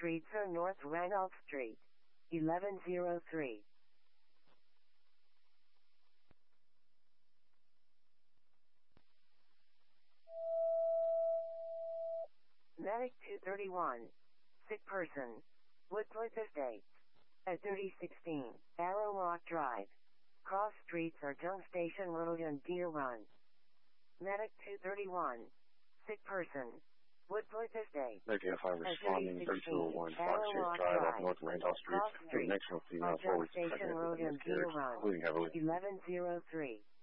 streets are North Randolph Street, 1103. Medic 231. Sick person. Woodport Estates. At 3016, Arrow Rock Drive. Cross streets are Junk Station Road and Deer Run. Medic 231. Sick person. Woodport Estates. Negative 5 responding 3201 Fox Drive off North Randolph Street. The next one female forward Station Road and Deer Run. bleeding heavily. 1103.